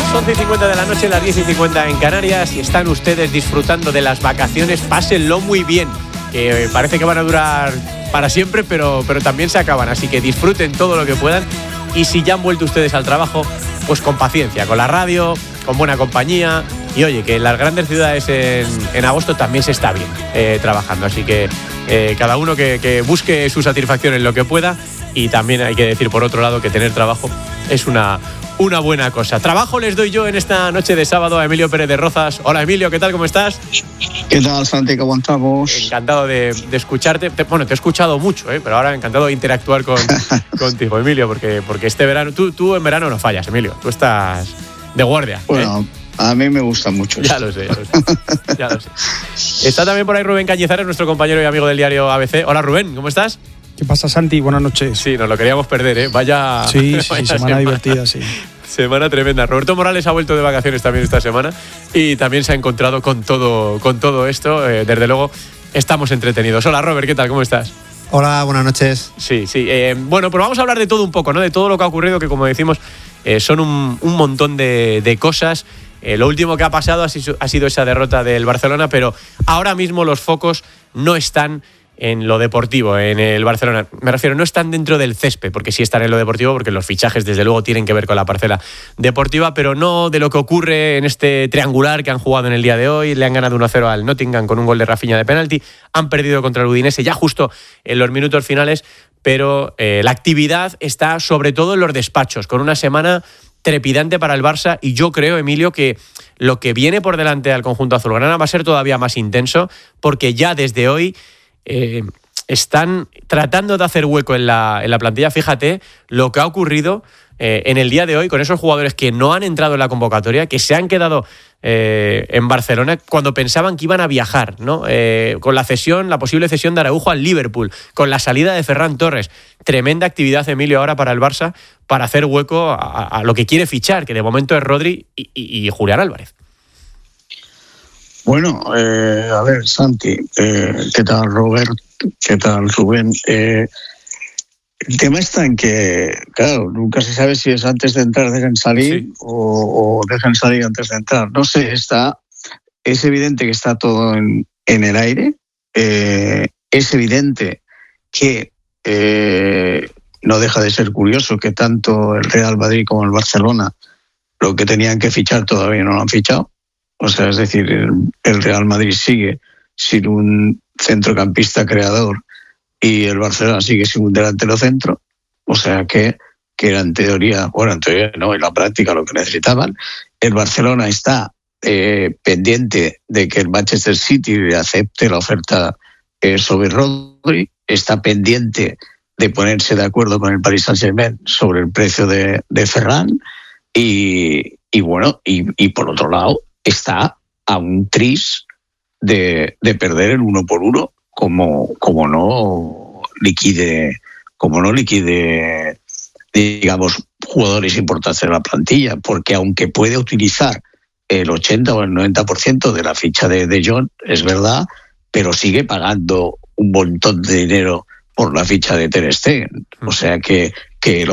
11:50 de la noche, las 10:50 en Canarias, y están ustedes disfrutando de las vacaciones. Pásenlo muy bien, que parece que van a durar para siempre, pero también se acaban, así que disfruten todo lo que puedan. Y si ya han vuelto ustedes al trabajo, pues con paciencia, con la radio, con buena compañía. Y oye, que en las grandes ciudades en agosto también se está bien trabajando, así que cada uno que busque su satisfacción en lo que pueda. Y también hay que decir, por otro lado, que tener trabajo es una buena cosa. Trabajo les doy yo en esta noche de sábado a Emilio Pérez de Rozas. Hola Emilio, ¿qué tal? ¿Cómo estás? ¿Qué tal, Santi? ¿Cómo estamos? Encantado de escucharte. Te he escuchado mucho, pero ahora encantado de interactuar contigo, Emilio, porque este verano, tú en verano no fallas, Emilio. Tú estás de guardia. Bueno, a mí me gusta mucho. Ya lo sé. Está también por ahí Rubén Cañizares, nuestro compañero y amigo del diario ABC. Hola Rubén, ¿cómo estás? ¿Qué pasa, Santi? Buenas noches. Sí, nos lo queríamos perder, ¿eh? Vaya semana divertida, sí. Semana tremenda. Roberto Morales ha vuelto de vacaciones también esta semana y también se ha encontrado con todo esto. Desde luego, estamos entretenidos. Hola, Robert, ¿qué tal? ¿Cómo estás? Hola, buenas noches. Sí. Bueno, pues vamos a hablar de todo un poco, ¿no? De todo lo que ha ocurrido, que como decimos, son un montón de cosas. Lo último que ha pasado ha sido esa derrota del Barcelona, pero ahora mismo los focos no están en lo deportivo, en el Barcelona. Me refiero, no están dentro del césped, porque sí están en lo deportivo, porque los fichajes desde luego tienen que ver con la parcela deportiva, pero no de lo que ocurre en este triangular que han jugado en el día de hoy. Le han ganado 1-0 al Nottingham con un gol de Rafinha de penalti, han perdido contra el Udinese ya justo en los minutos finales, pero la actividad está sobre todo en los despachos, con una semana trepidante para el Barça, y yo creo, Emilio, que lo que viene por delante al conjunto azulgrana va a ser todavía más intenso, porque ya desde hoy están tratando de hacer hueco en la plantilla. Fíjate lo que ha ocurrido en el día de hoy con esos jugadores que no han entrado en la convocatoria, que se han quedado en Barcelona cuando pensaban que iban a viajar, ¿no? Con la posible cesión de Araujo al Liverpool, con la salida de Ferran Torres. Tremenda actividad, Emilio, ahora para el Barça, para hacer hueco a lo que quiere fichar, que de momento es Rodri y Julián Álvarez. Bueno, a ver, Santi, ¿qué tal, Robert? ¿Qué tal, Rubén? El tema está en que, claro, nunca se sabe si es antes de entrar dejen salir, sí, o dejen salir antes de entrar. No sé, es evidente que está todo en el aire. Es evidente que no deja de ser curioso que tanto el Real Madrid como el Barcelona lo que tenían que fichar todavía no lo han fichado. O sea, es decir, el Real Madrid sigue sin un centrocampista creador y el Barcelona sigue sin un delantero centro. O sea que era en teoría no, en la práctica lo que necesitaban. El Barcelona está pendiente de que el Manchester City acepte la oferta sobre Rodri, está pendiente de ponerse de acuerdo con el Paris Saint-Germain sobre el precio de Ferran y por otro lado está a un tris de perder el 1-1 como no liquide digamos jugadores importantes en la plantilla, porque aunque puede utilizar el 80 o el 90% de la ficha de Jong, es verdad, pero sigue pagando un montón de dinero por la ficha de Ter Stegen. O sea que